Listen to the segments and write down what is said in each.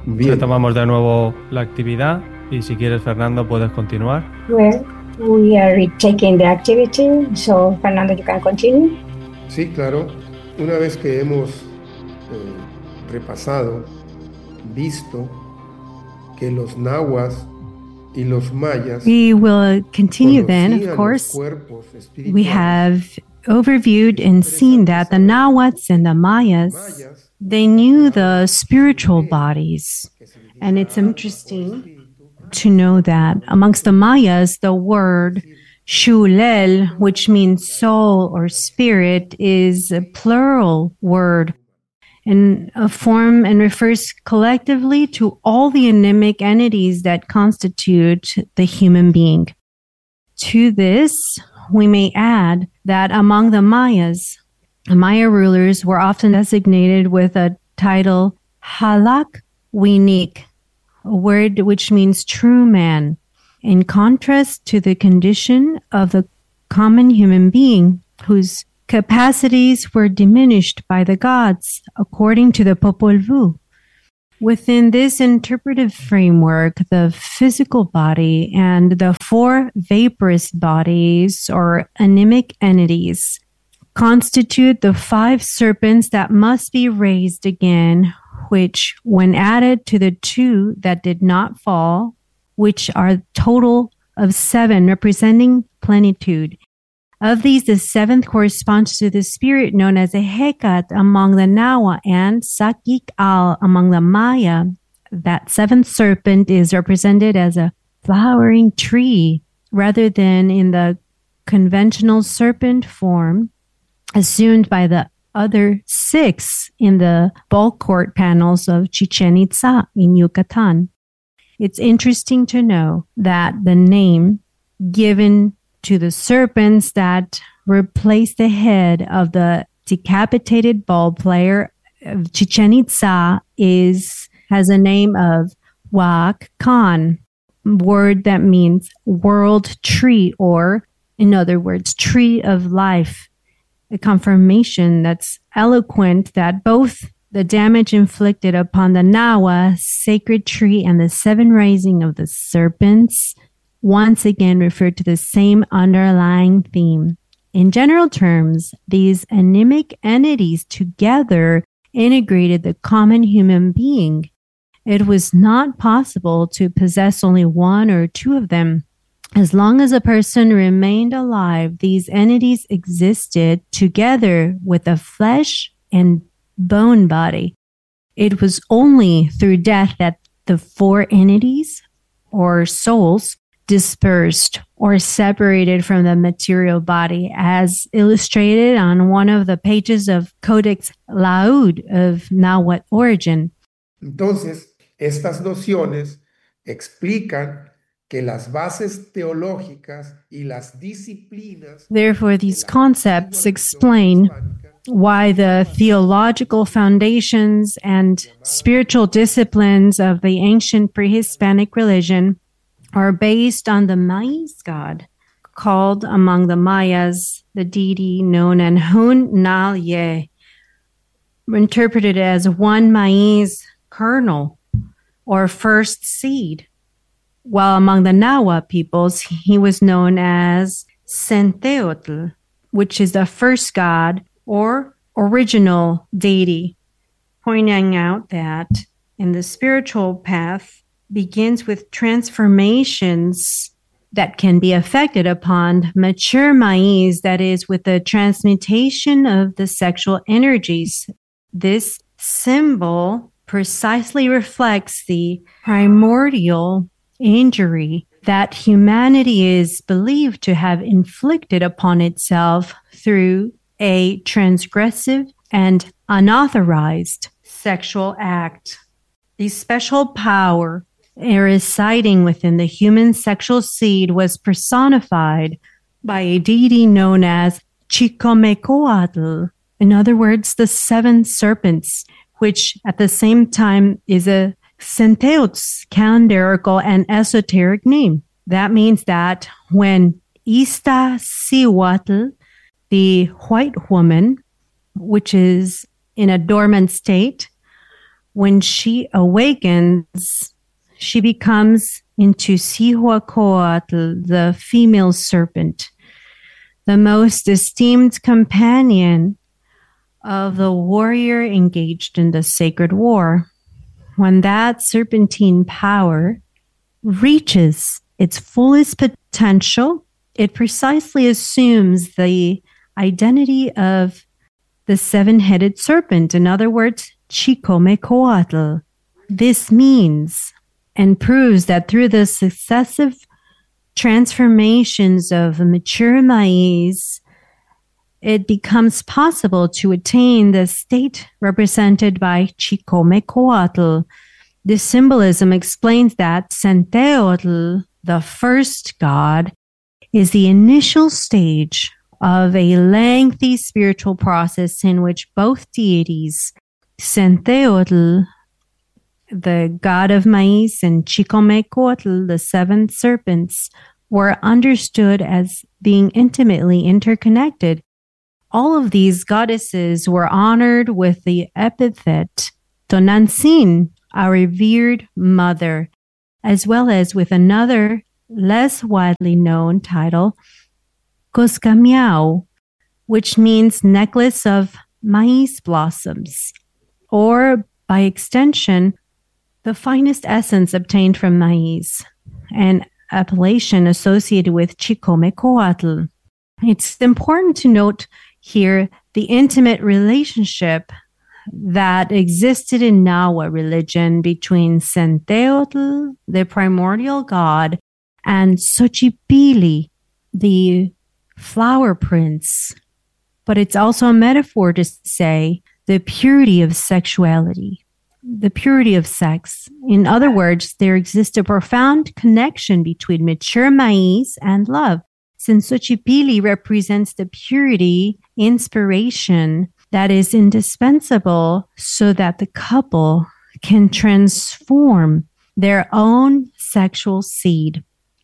Bien. Retomamos de nuevo la actividad y si quieres, Fernando, puedes continuar. Well, we are retaking the activity, so Fernando, you can continue. Sí, claro. Una vez que hemos repasado, visto que los nahuas y los mayas We will continue then, of conocían los course. cuerpos We espirituales, have overviewed and seen that the Nahuatls and the Mayas, they knew the spiritual bodies. And it's interesting to know that amongst the Mayas, the word Xulel, which means soul or spirit, is a plural word in a form and refers collectively to all the animic entities that constitute the human being. To this, we may add that among the Mayas, the Maya rulers were often designated with a title Halak Winik, a word which means true man, in contrast to the condition of the common human being whose capacities were diminished by the gods, according to the Popol Vuh. Within this interpretive framework, the physical body and the four vaporous bodies, or animic entities, constitute the five serpents that must be raised again, which, when added to the two that did not fall, which are a total of 7, representing plenitude. Of these, the 7th corresponds to the spirit known as a Hecat among the Nahua and Sakik Al among the Maya. That 7th serpent is represented as a flowering tree rather than in the conventional serpent form assumed by the other 6 in the ball court panels of Chichen Itza in Yucatan. It's interesting to know that the name given to the serpents that replace the head of the decapitated ball player of Chichen Itza has a name of Wak Khan, word that means world tree, or in other words, tree of life. A confirmation that's eloquent that both the damage inflicted upon the Nahua sacred tree and the 7 rising of the serpents once again refer to the same underlying theme. In general terms, these animic entities together integrated the common human being. It was not possible to possess only 1 or 2 of them. As long as a person remained alive, these entities existed together with a flesh and bone body. It was only through death that the 4 entities, or souls, dispersed or separated from the material body, as illustrated on one of the pages of Codex Laud of Nahuatl origin. Entonces, estas nociones explican que las bases teológicas y las disciplinas. Therefore, these concepts explain why the theological foundations and spiritual disciplines of the ancient pre-Hispanic religion are based on the Maiz god, called among the Mayas the deity known as Hun Nal Ye, interpreted as one maize kernel or first seed, while among the Nahua peoples he was known as Centeotl, which is the first god or original deity, pointing out that in the spiritual path begins with transformations that can be affected upon mature maize, that is, with the transmutation of the sexual energies. This symbol precisely reflects the primordial injury that humanity is believed to have inflicted upon itself through a transgressive and unauthorized sexual act. The special power residing within the human sexual seed was personified by a deity known as Chicomecoatl, in other words, the 7 serpents, which at the same time is a Centeotl's calendarical and esoteric name. That means that when Iztaccíhuatl, the white woman, which is in a dormant state, when she awakens, she becomes into Cihuacoatl, the female serpent, the most esteemed companion of the warrior engaged in the sacred war. When that serpentine power reaches its fullest potential, it precisely assumes the identity of the seven-headed serpent. In other words, Chicomecoatl. This means and proves that through the successive transformations of mature maize, it becomes possible to attain the state represented by Chicomecoatl. This symbolism explains that Centeotl, the first god, is the initial stage of a lengthy spiritual process in which both deities, Centeotl, the god of maize, and Chicomecoatl, the seven serpents, were understood as being intimately interconnected. All of these goddesses were honored with the epithet Tonantzin, our revered mother, as well as with another less widely known title, Coscamiao, which means necklace of maize blossoms, or by extension, the finest essence obtained from maize, an appellation associated with Chicomecoatl. It's important to note here the intimate relationship that existed in Nahua religion between Centeotl, the primordial god, and Xochipilli, the flower prince. But it's also a metaphor to say the purity of sexuality, the purity of sex. In other words, there exists a profound connection between mature maize and love, since Xochipilli represents the purity, inspiration that is indispensable so that the couple can transform their own sexual seed.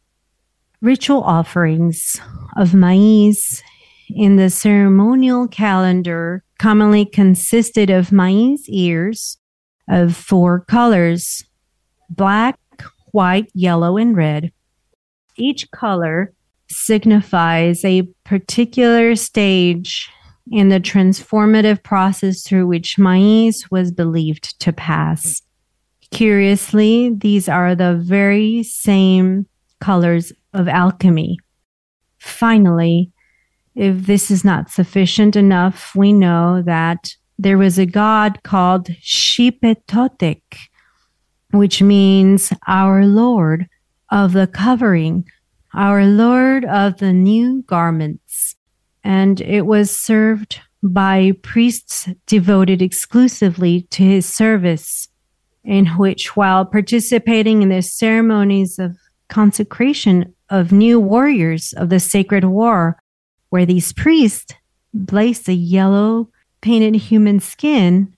Ritual offerings of maize in the ceremonial calendar commonly consisted of maize ears of 4 colors: black, white, yellow, and red. Each color signifies a particular stage in the transformative process through which maize was believed to pass. Curiously, these are the very same colors of alchemy. Finally, if this is not sufficient enough, we know that there was a god called Xipetotec, which means our Lord of the covering, our Lord of the new garments. And it was served by priests devoted exclusively to his service, in which, while participating in the ceremonies of consecration of new warriors of the sacred war, where these priests placed a yellow painted human skin,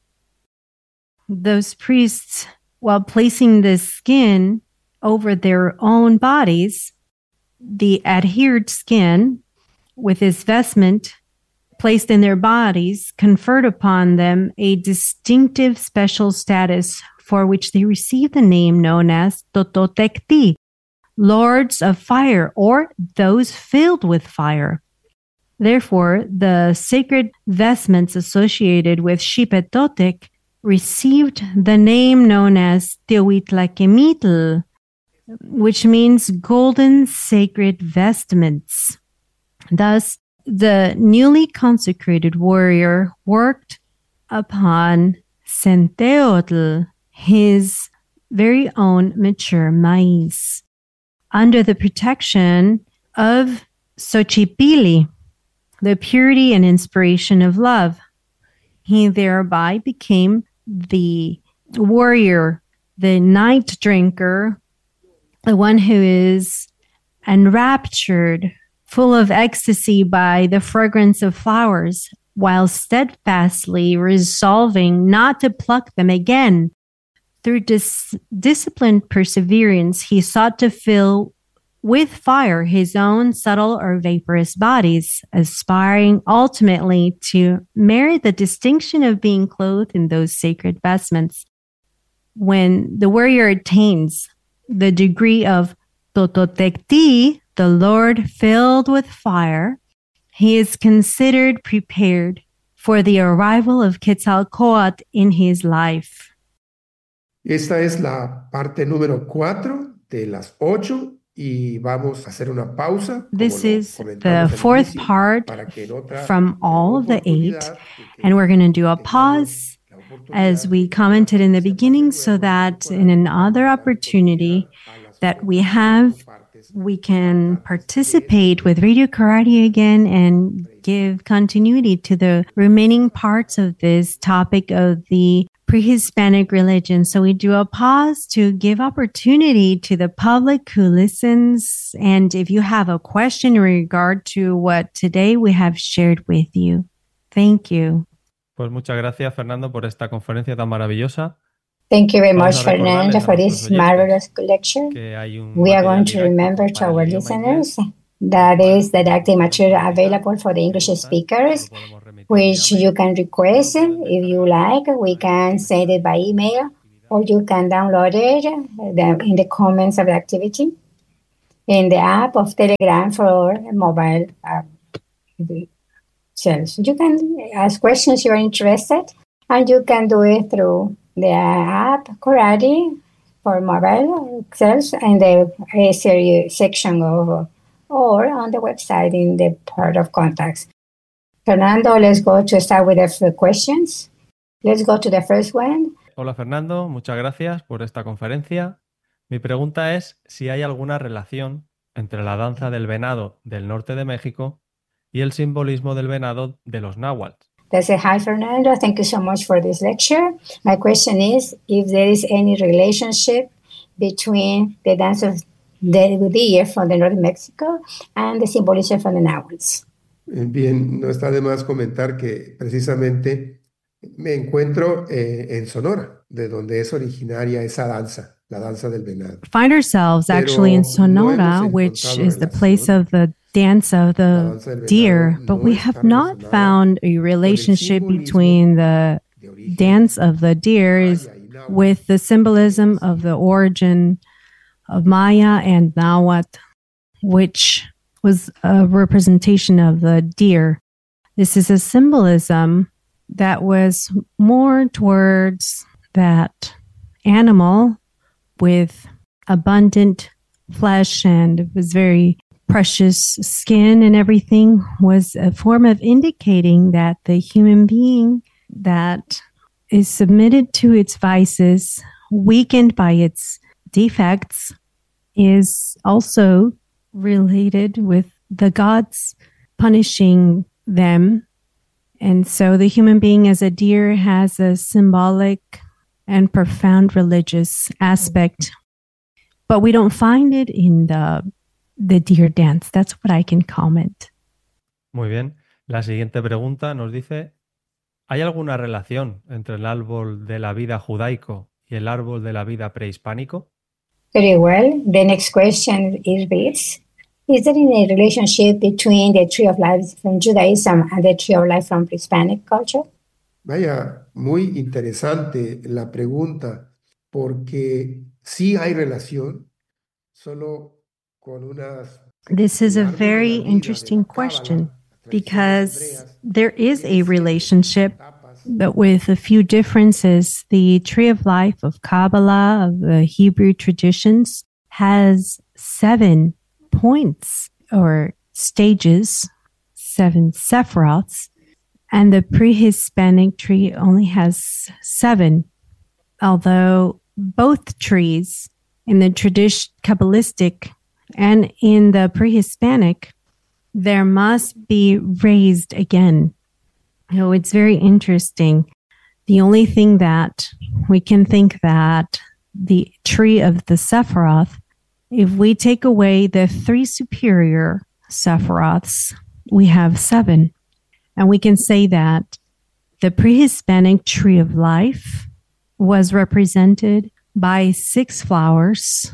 those priests, while placing this skin over their own bodies, the adhered skin with this vestment placed in their bodies conferred upon them a distinctive special status for which they received the name known as Tototecti, Lords of Fire, or those filled with fire. Therefore, the sacred vestments associated with Xipetotec received the name known as Tehuitlaquemitl, which means golden sacred vestments. Thus, the newly consecrated warrior worked upon Centeotl, his very own mature maize, under the protection of Xochipilli, the purity and inspiration of love. He thereby became the warrior, the night drinker, the one who is enraptured, full of ecstasy by the fragrance of flowers, while steadfastly resolving not to pluck them again. Through disciplined perseverance, he sought to fill with fire his own subtle or vaporous bodies, aspiring ultimately to merit the distinction of being clothed in those sacred vestments. when the warrior attains the degree of Tototecti, the Lord filled with fire, he is considered prepared for the arrival of Quetzalcoatl in his life. Esta es la parte número 4 de las 8 y vamos a hacer una pausa. This is the fourth part from all of the 8, and we're going to do a pause as we commented in the beginning so that in another opportunity that we have, we can participate with Radio Karate again and give continuity to the remaining parts of this topic of the pre-Hispanic religion. So we do a pause to give opportunity to the public who listens. And if you have a question in regard to what today we have shared with you. Thank you. Pues muchas gracias, Fernando, por esta conferencia tan maravillosa. Thank you very much, Fernando, for this marvelous lecture. We are going to remember to our listeners that is the didactic material available for the English speakers, which you can request if you like. We can send it by email, or you can download it in the comments of the activity in the app of Telegram for mobile cells. You can ask questions you're interested, and you can do it through the app Karate for mobile cells and the series section of, or on the website in the part of contacts. Fernando, let's go to start with the questions. Let's go to the first one. Hola, Fernando. Muchas gracias por esta conferencia. Mi pregunta es si hay alguna relación entre la danza del venado del norte de México y el simbolismo del venado de los náhuatl. That's a hi, Fernando. Thank you so much for this lecture. My question is if there is any relationship between the dance of the deer from the north of Mexico and the symbolism from the náhuatl. Bien, no está de más comentar que precisamente me encuentro en Sonora, de donde es originaria esa danza, la danza del venado. Find ourselves actually in Sonora, which is the place of the dance of the deer, but we have not found a relationship between the dance of the deer with the symbolism of the origin of Maya and Nahuatl, which was a representation of the deer. This is a symbolism that was more towards that animal with abundant flesh, and it was very precious skin and everything, was a form of indicating that the human being that is submitted to its vices, weakened by its defects, is also related with the gods punishing them. And so the human being as a deer has a symbolic and profound religious aspect. But we don't find it in the deer dance. That's what I can comment. Muy bien. La siguiente pregunta nos dice, ¿hay alguna relación entre el árbol de la vida judaico y el árbol de la vida prehispánico? Very well. The next question is there any relationship between the tree of life from Judaism and the tree of life from Hispanic culture? Vaya, muy interesante la pregunta, porque sí hay relación, solo con unas... This is a very interesting question, because there is a relationship, but with a few differences. The tree of life of Kabbalah, of the Hebrew traditions, has 7 points or stages, 7 sephiroths, and the pre-Hispanic tree only has 7, although both trees in the Kabbalistic and in the pre-Hispanic, there must be raised again. So it's very interesting. The only thing that we can think that the tree of the Sephiroth, if we take away the 3 superior Sephiroths, we have 7. And we can say that the pre-Hispanic tree of life was represented by 6 flowers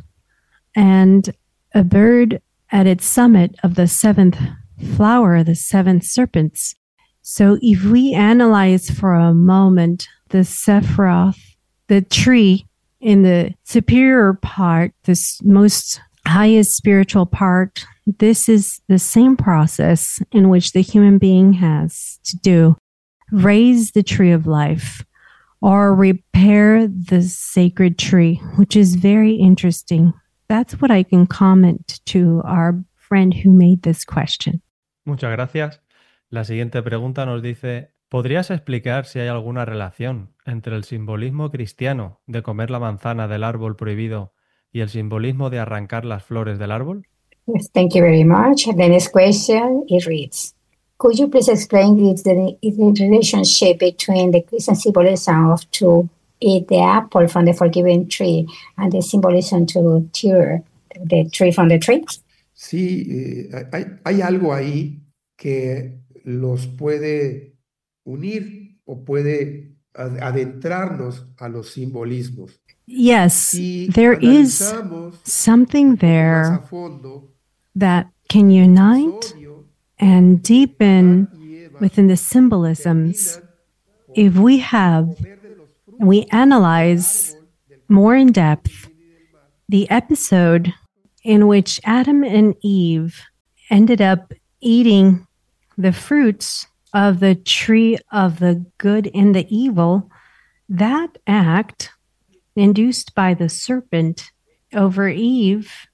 and a bird at its summit of the 7th flower, the 7 serpents. So if we analyze for a moment the Sephiroth, the tree in the superior part, this most highest spiritual part, this is the same process in which the human being has to do. Raise the tree of life or repair the sacred tree, which is very interesting. That's what I can comment to our friend who made this question. Muchas gracias. La siguiente pregunta nos dice, ¿podrías explicar si hay alguna relación entre el simbolismo cristiano de comer la manzana del árbol prohibido y el simbolismo de arrancar las flores del árbol? Yes, thank you very much. The next question, it reads, could you please explain the relationship between the Christian symbolism of to eat the apple from the forgiven tree and the symbolism to tear the tree from the tree? Sí, hay algo ahí que los puede unir o puede adentrarnos a los simbolismos. Yes, Si there is analizamos something más there a fondo, that can unite Sodio, and deepen Adán y Eva within the symbolisms terminan por if we have comer de los frutos and we del analyze árbol del more in depth bien y del mal. the episode in which Adam and Eve ended up eating the fruits of the tree of the good and the evil. That act induced by the serpent over Eve